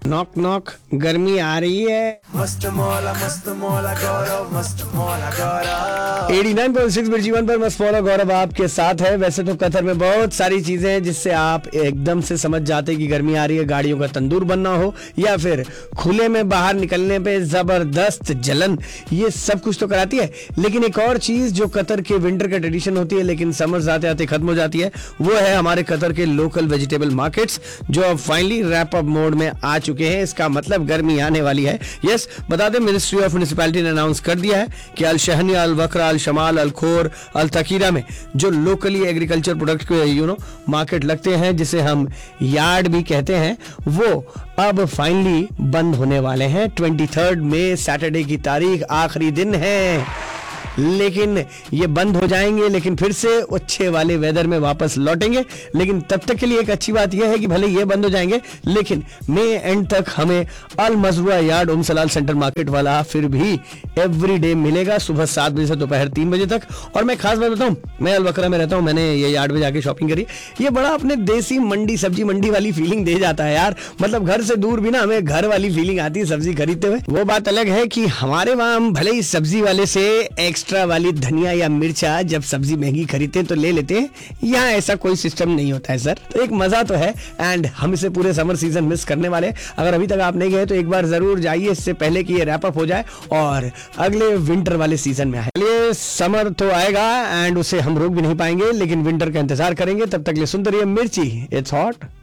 Knock knock, गर्मी आ रही है। मस्त मौला गौरव, मस्त मौला गौरव। 89.6 जीवन पर मस्त मौला गौरव आपके साथ है। वैसे तो कतर में बहुत सारी चीजें हैं जिससे आप एकदम से समझ जाते कि गर्मी आ रही है, गाड़ियों का तंदूर बनना हो या फिर खुले में बाहर निकलने पे जबरदस्त जलन, ये सब कुछ तो कराती है। लेकिन एक और चीज जो कतर के विंटर का ट्रेडिशन होती है लेकिन समर आते आते खत्म हो जाती है, वो है हमारे कतर के लोकल वेजिटेबल मार्केट्स जो अब फाइनली रैप अप मोड में आ चुके हैं। इसका मतलब गर्मी आने वाली है। यस, बता दें मिनिस्ट्री ऑफ म्युनिसिपैलिटी ने अनाउंस कर दिया है कि अल शहनिया, अल वक्रा, अल शमाल, अल खोर, अल तकीरा में जो लोकली एग्रीकल्चर प्रोडक्ट के मार्केट लगते हैं, जिसे हम यार्ड भी कहते हैं, वो अब फाइनली बंद होने वाले हैं। 23 मई सैटरडे की तारीख, आखिरी दिन है। लेकिन ये बंद हो जाएंगे, लेकिन फिर से अच्छे वाले वेदर में वापस लौटेंगे। लेकिन तब तक के लिए एक अच्छी बात यह है कि भले ये बंद हो जाएंगे लेकिन मई एंड तक हमें अल मजरूआ यार्ड उम सलाल सेंटर मार्केट वाला फिर भी एवरी डे मिलेगा, सुबह 7 बजे से दोपहर 3 बजे तक। और मैं खास बात बताऊं, मैं अल वक्रा में रहता हूं, मैंने ये यार्ड में जाके शॉपिंग करी। ये बड़ा अपने देसी मंडी, सब्जी मंडी वाली फीलिंग दे जाता है यार। मतलब घर से दूर भी ना हमें घर वाली फीलिंग आती है सब्जी खरीदते हुए। वो बात अलग है कि हमारे वहां हम भले ही सब्जी वाले से एक्स्ट्रा वाली धनिया या मिर्चा जब सब्जी महंगी खरीदते हैं तो ले लेते हैं, यहाँ ऐसा कोई सिस्टम नहीं होता है सर। तो एक मजा तो है एंड हम इसे पूरे समर सीजन मिस करने वाले हैं। अगर अभी तक आप नहीं गए तो एक बार जरूर जाइए, इससे पहले कि ये रैप अप हो जाए और अगले विंटर वाले सीजन में आए। चलिए, समर तो आएगा एंड उसे हम रोक भी नहीं पाएंगे, लेकिन विंटर का इंतजार करेंगे। तब तक ले सुनते रहिए मिर्ची, इट्स हॉट।